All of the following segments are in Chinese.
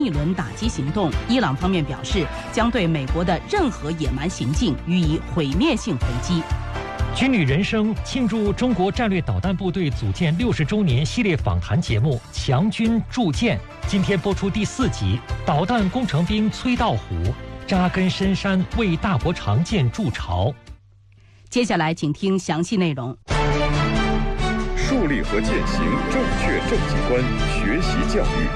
一轮打击行动，伊朗方面表示将对美国的任何野蛮行径予以毁灭性回击。 军旅人生庆祝中国战略导弹部队组建60周年系列访谈节目《强军铸剑》今天播出第4集，导弹工程兵崔道虎扎根深山为大伯长剑筑巢。 接下来请听详细内容。 树立和践行正确政绩观，学习教育。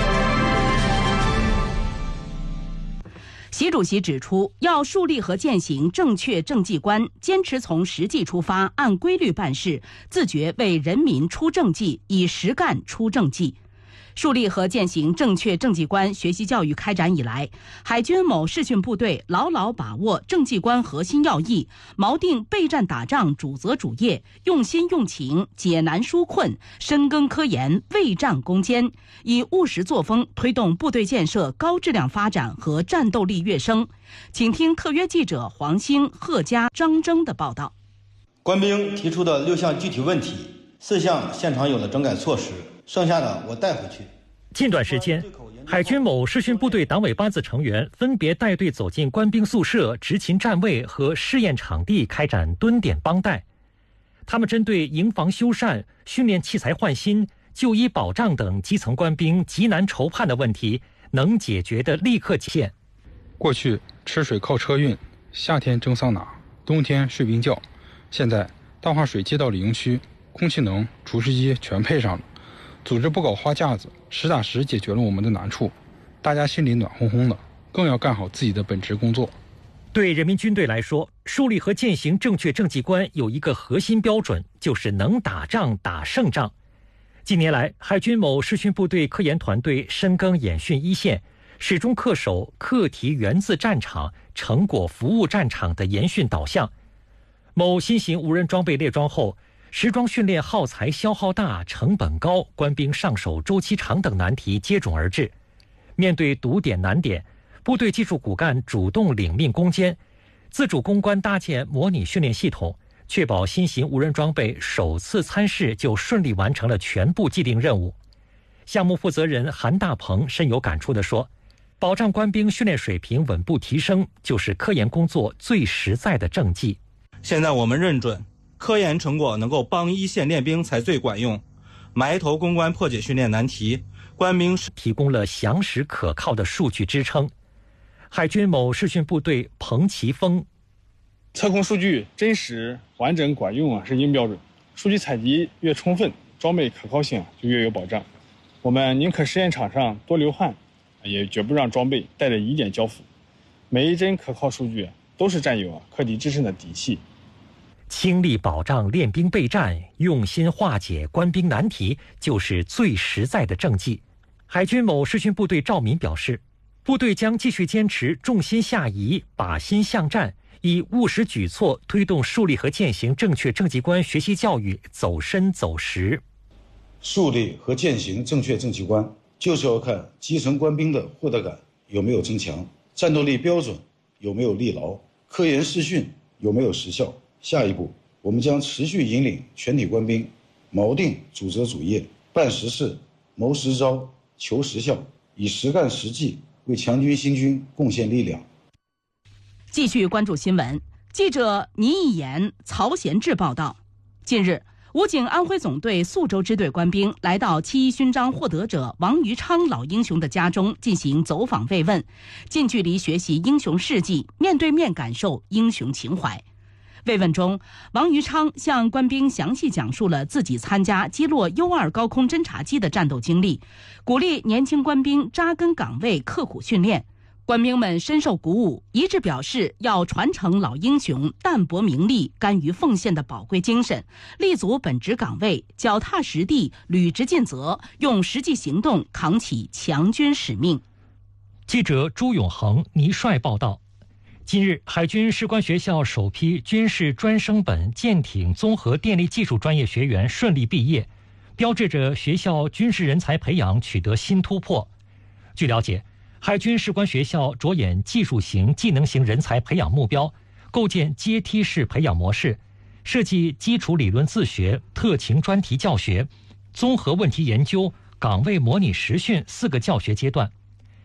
习主席指出，要树立和践行正确政绩观，坚持从实际出发，按规律办事，自觉为人民出政绩，以实干出政绩。树立和践行正确政绩观学习教育开展以来，海军某试训部队牢牢把握政绩观核心要义，锚定备战打仗主责主业，用心用情，解难纾困，深耕科研，为战攻坚，以务实作风推动部队建设高质量发展和战斗力跃升。请听特约记者黄兴、贺佳、张征的报道。 官兵提出的6项具体问题，4项现场有了整改措施，剩下的我带回去。 近段时间，海军某试训部队党委班子成员分别带队走进官兵宿舍、执勤站位和试验场地，开展蹲点帮带。他们针对营房修缮、训练器材换新、就医保障等基层官兵急难愁盼的问题，能解决的立刻实现。 过去吃水靠车运，夏天蒸桑拿，冬天睡冰窖，现在淡化水接到了营区，空气能、除湿机全配上了。组织不搞花架子，实打实解决了我们的难处，大家心里暖烘烘的，更要干好自己的本职工作。 对人民军队来说，树立和践行正确政绩观有一个核心标准，就是能打仗打胜仗。近年来，海军某试训部队科研团队深耕演训一线，始终恪守课题源自战场、成果服务战场的严训导向。某新型无人装备列装后，实装训练耗材消耗大、成本高、官兵上手周期长等难题接踵而至。面对堵点难点，部队技术骨干主动领命攻坚，自主攻关搭建模拟训练系统，确保新型无人装备首次参试就顺利完成了全部既定任务。项目负责人韩大鹏深有感触地说，保障官兵训练水平稳步提升，就是科研工作最实在的政绩。 现在我们认准，科研成果能够帮一线练兵才最管用，埋头攻关破解训练难题，官兵提供了详实可靠的数据支撑。海军某试训部队彭奇峰， 测控数据真实、完整、管用是硬标准，数据采集越充分，装备可靠性就越有保障。我们宁可试验场上多流汗，也绝不让装备带着疑点交付。每一帧可靠数据都是战友克敌制胜的底气。 倾力保障练兵备战，用心化解官兵难题，就是最实在的政绩。海军某试训部队赵民表示，部队将继续坚持重心下移、靶心向战，以务实举措推动树立和践行正确政绩观学习教育走深走实。 树立和践行正确政绩观，就是要看基层官兵的获得感有没有增强，战斗力标准有没有立牢，科研试训有没有实效。下一步，我们将持续引领全体官兵锚定主责主业，办实事、谋实招、求实效，以实干实绩为强军新军贡献力量。 继续关注新闻，记者倪一言、曹贤志报道。近日，武警安徽总队宿州支队官兵来到7·1勋章获得者王于昌老英雄的家中进行走访慰问，近距离学习英雄事迹，面对面感受英雄情怀。慰问中，王于昌向官兵详细讲述了自己参加击落U-2高空侦察机的战斗经历，鼓励年轻官兵扎根岗位、刻苦训练。官兵们深受鼓舞，一致表示要传承老英雄淡泊名利、甘于奉献的宝贵精神，立足本职岗位，脚踏实地，履职尽责，用实际行动扛起强军使命。 记者朱永恒、倪帅报道。近日，海军士官学校首批军事专升本舰艇综合电力技术专业学员顺利毕业，标志着学校军事人才培养取得新突破。据了解，海军士官学校着眼技术型、技能型人才培养目标，构建阶梯式培养模式，设计基础理论自学、特勤专题教学、综合问题研究、岗位模拟实训4个教学阶段。